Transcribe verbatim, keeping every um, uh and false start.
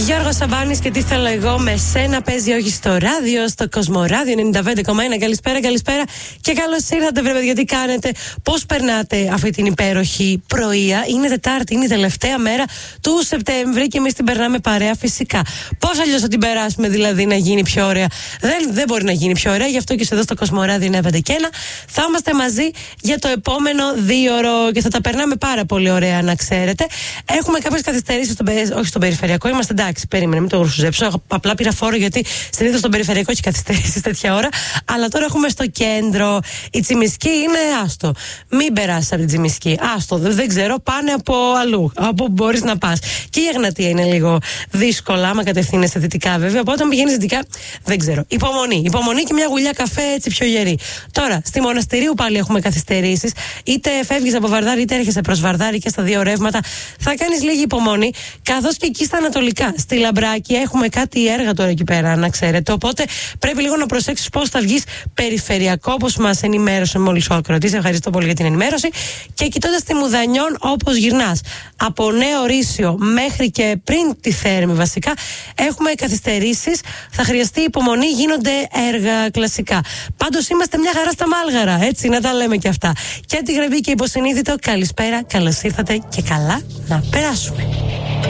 Γιώργος Σαμπάνης και τι θέλω εγώ με σένα παίζει όχι στο ράδιο, στο Κοσμοράδιο ενενήντα πέντε κόμμα ένα. Καλησπέρα, καλησπέρα και καλώς ήρθατε, βρε παιδιά. Τι κάνετε, πώς περνάτε αυτή την υπέροχη πρωία? Είναι Τετάρτη, είναι η τελευταία μέρα του Σεπτέμβρη και εμείς την περνάμε παρέα φυσικά. Πώς αλλιώς θα την περάσουμε δηλαδή να γίνει πιο ωραία? Δεν, δεν μπορεί να γίνει πιο ωραία, γι' αυτό και εδώ στο Κοσμοράδιο ενενήντα πέντε και ένα θα είμαστε μαζί για το επόμενο δύο ώρο και θα τα περνάμε πάρα πολύ ωραία, να ξέρετε. Έχουμε κάποιες καθυστερήσεις, στο, όχι στον περιφερειακό, είμαστε εντάξει, περίμενε, μην το γουρσουζέψω. Απλά πήρα φόρο γιατί συνήθως στον περιφερειακό έχει καθυστερήσεις τέτοια ώρα. Αλλά τώρα έχουμε στο κέντρο. Η Τσιμισκή είναι άστο. Μην περάσει από την Τσιμισκή. Άστο, δεν ξέρω, πάνε από αλλού. Από που μπορείς να πας. Και η Εγνατία είναι λίγο δύσκολα, άμα κατευθύνεσαι δυτικά βέβαια. Οπότε όταν πηγαίνεις δυτικά, δεν ξέρω. Υπομονή. Υπομονή και μια γουλιά καφέ έτσι πιο γερή. Τώρα, στη Μοναστηρίου πάλι έχουμε καθυστερήσεις. Είτε φεύγεις από Βαρδάρι, είτε έρχεσαι προς Βαρδάρι και στα δύο ρεύματα. Θα κάνεις λίγη υπομονή. Καθώς και εκεί στα Ανατολικά, στη Λαμπράκη, έχουμε κάτι έργα τώρα εκεί πέρα, να ξέρετε. Οπότε πρέπει λίγο να προσέξεις πώς θα βγεις περιφερειακό, όπως μας ενημέρωσε μόλις ο ακροατής. Ευχαριστώ πολύ για την ενημέρωση. Και κοιτώντας τη Μουδανιών, όπως γυρνάς από Νέο Ρήσιο μέχρι και πριν τη Θέρμη, βασικά έχουμε καθυστερήσεις. Θα χρειαστεί υπομονή, γίνονται έργα κλασικά. Πάντως είμαστε μια χαρά στα Μάλγαρα, έτσι, να τα λέμε και αυτά. Και αντιγραφή και υποσυνείδητο, καλησπέρα, καλώς ήρθατε και καλά να περάσουμε.